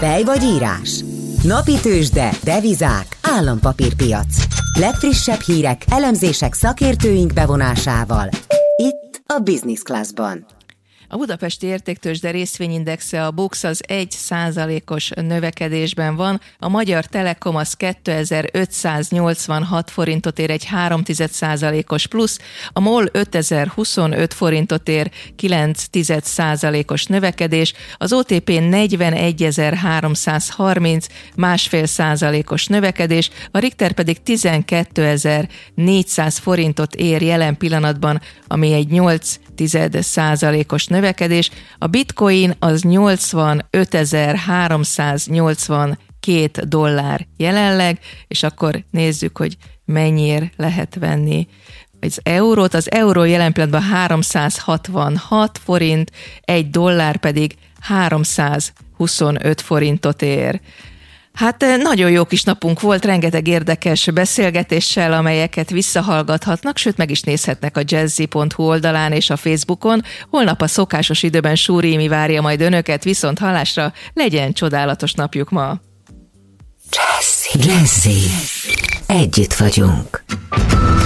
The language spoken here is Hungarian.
Fej vagy írás? Napi tőzsde, devizák, állampapírpiac. Legfrissebb hírek, elemzések szakértőink bevonásával. Itt a Business Classban. A budapesti értéktőzsde részvényindexe, a BUX az 1%-os növekedésben van, a Magyar Telekom az 2586 forintot ér, egy 0,3%-os plusz, a MOL 5025 forintot ér, 0,9%-os növekedés, az OTP 41330, 1,5%-os növekedés, a Richter pedig 12400 forintot ér jelen pillanatban, ami egy 0,8%-os növekedés, a bitcoin az $85,382 jelenleg, és akkor nézzük, hogy mennyiért lehet venni az eurót. Az euró jelen pillanatban 366 forint, egy dollár pedig 325 forintot ér. Hát nagyon jó kis napunk volt, rengeteg érdekes beszélgetéssel, amelyeket visszahallgathatnak, sőt meg is nézhetnek a jazzy.hu oldalán és a Facebookon. Holnap a szokásos időben Súri Imi várja majd önöket, viszont hallásra, legyen csodálatos napjuk ma! Jazzy. Együtt vagyunk.